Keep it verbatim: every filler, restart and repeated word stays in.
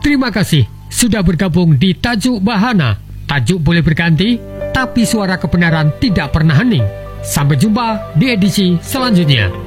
Terima kasih sudah bergabung di Tajuk Bahana. Tajuk boleh berganti, tapi suara kebenaran tidak pernah hening. Sampai jumpa di edisi selanjutnya.